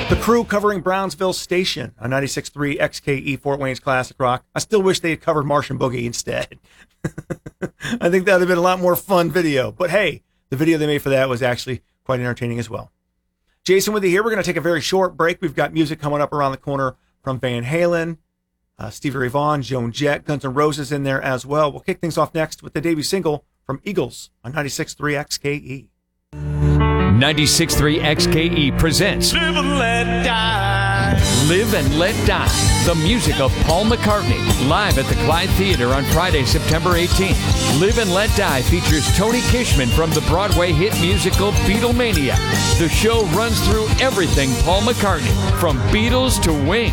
The Crew covering Brownsville Station on 96.3 XKE Fort Wayne's Classic Rock. I still wish they had covered Martian Boogie instead. I think that would have been a lot more fun video. But hey, the video they made for that was actually quite entertaining as well. Jason with you here. We're going to take a very short break. We've got music coming up around the corner from Van Halen, Stevie Ray Vaughan, Joan Jett, Guns N' Roses in there as well. We'll kick things off next with the debut single from Eagles on 96.3 XKE. 96.3 XKE presents Live and Let Die. Live and Let Die, the music of Paul McCartney, live at the Clyde Theater on Friday, September 18th. Live and Let Die features Tony Kishman from the Broadway hit musical Beatlemania. The show runs through everything Paul McCartney, from Beatles to Wings.